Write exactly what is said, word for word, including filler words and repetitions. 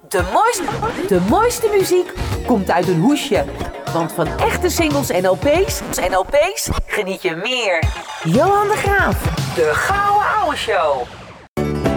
De mooiste, de mooiste muziek komt uit een hoesje. Want van echte singles en L P's, en L P's geniet je meer. Johan de Graaf, de Gouden Ouwe Show.